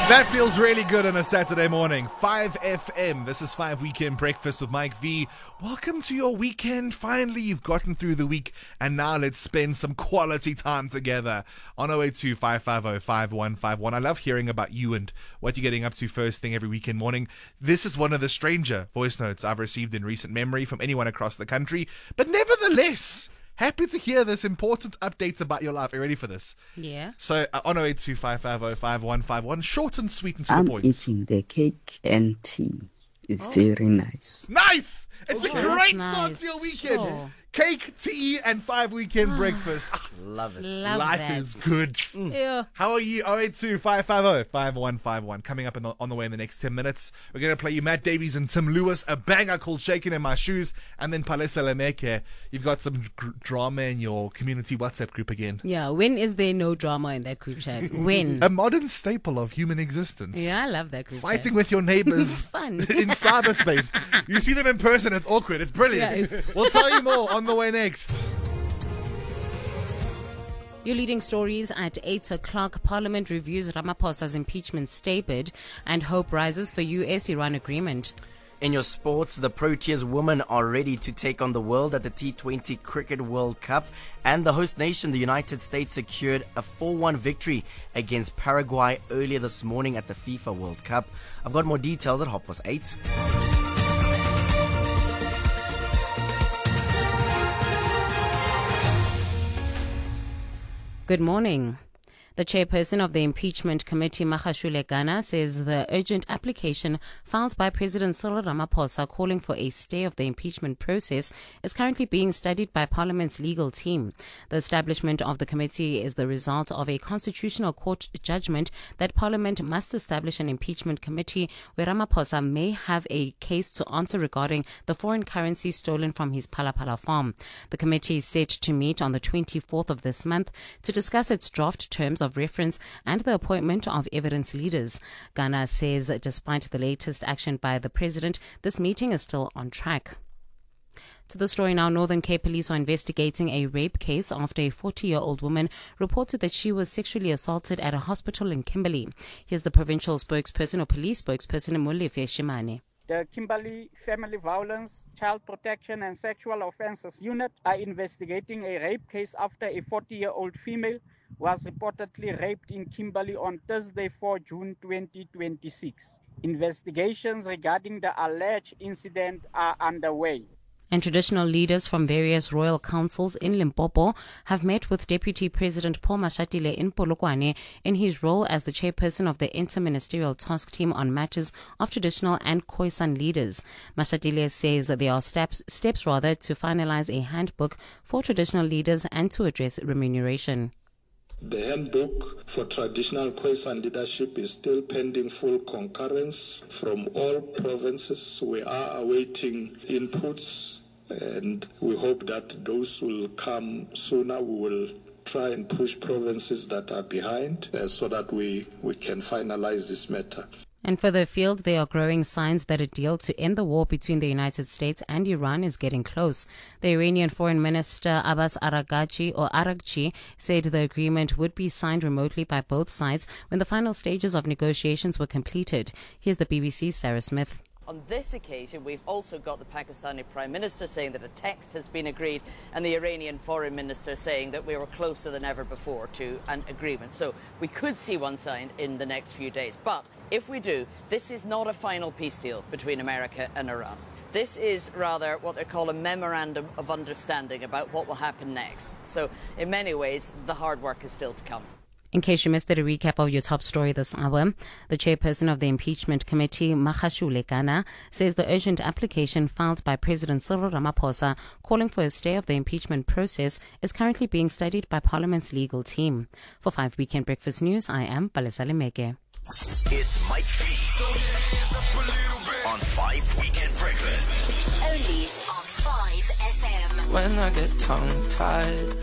That feels really good on a Saturday morning. 5FM. This is 5 Weekend Breakfast with Mike V. Welcome to your weekend. Finally, you've gotten through the week, and now let's spend some quality time together on 082 550 5151. I love hearing about you and what you're getting up to first thing every weekend morning. This is one of the stranger voice notes I've received in recent memory from anyone across the country, but nevertheless, happy to hear this important updates about your life. Are you ready for this? Yeah. So, on 082 550 5151, short and sweet and to the point. I'm eating the cake and tea. It's very nice. Nice! It's a great that's start nice. to your weekend. Sure. Cake, tea, and 5 weekend breakfast. Love it. Love Life that. is good. Yeah. How are you? 082 550 5151. Coming up on the way in the next 10 minutes. We're going to play you Matt Davies and Tim Lewis, a banger called Shaking in My Shoes, and then Palesa Lemeke. You've got some drama in your community WhatsApp group again. Yeah. When is there no drama in that group chat? When? A modern staple of human existence. Yeah, I love that group Fighting chat. with your neighbors It's fun. in cyberspace. You see them in person, it's awkward. It's brilliant. Yeah. We'll tell you more on the way next. Your leading stories at 8 o'clock. Parliament reviews Ramaphosa's impeachment stay bid, and hope rises for US-Iran agreement. In your sports, the Proteas women are ready to take on the world at the T20 Cricket World Cup, and the host nation, the United States, secured a 4-1 victory against Paraguay earlier this morning at the FIFA World Cup. I've got more details at 8:30. Good morning. The chairperson of the impeachment committee, Magashule Gana, says the urgent application filed by President Cyril Ramaphosa calling for a stay of the impeachment process is currently being studied by Parliament's legal team. The establishment of the committee is the result of a constitutional court judgment that Parliament must establish an impeachment committee where Ramaphosa may have a case to answer regarding the foreign currency stolen from his Palapala farm. The committee is set to meet on the 24th of this month to discuss its draft terms of reference and the appointment of evidence leaders. Ghana says despite the latest action by the president, this meeting is still on track. To the story now, Northern Cape police are investigating a rape case after a 40-year-old woman reported that she was sexually assaulted at a hospital in Kimberley. Here's the provincial spokesperson or police spokesperson, Molefe Shimane. The Kimberley Family Violence, Child Protection and Sexual Offences Unit are investigating a rape case after a 40-year-old female was reportedly raped in Kimberley on Thursday, 4 June 2026. Investigations regarding the alleged incident are underway. And traditional leaders from various royal councils in Limpopo have met with Deputy President Paul Mashatile in Polokwane in his role as the chairperson of the Interministerial Task Team on matters of traditional and Khoisan leaders. Mashatile says that there are steps to finalize a handbook for traditional leaders and to address remuneration. The handbook for traditional Khoisan leadership is still pending full concurrence from all provinces. We are awaiting inputs and we hope that those will come sooner. We will try and push provinces that are behind so that we can finalize this matter. And further afield, there are growing signs that a deal to end the war between the United States and Iran is getting close. The Iranian Foreign Minister Abbas Araghchi said the agreement would be signed remotely by both sides when the final stages of negotiations were completed. Here's the BBC's Sarah Smith. On this occasion, we've also got the Pakistani Prime Minister saying that a text has been agreed and the Iranian Foreign Minister saying that we were closer than ever before to an agreement. So we could see one signed in the next few days. But if we do, this is not a final peace deal between America and Iran. This is rather what they call a memorandum of understanding about what will happen next. So in many ways, the hard work is still to come. In case you missed it, a recap of your top story this hour. The chairperson of the impeachment committee, Magashule Gana, says the urgent application filed by President Cyril Ramaphosa calling for a stay of the impeachment process is currently being studied by Parliament's legal team. For 5 Weekend Breakfast News, I am Palesa Lemeke. It's Mike V on 5 Weekend Breakfast. Only on 5 FM. When I get tongue-tied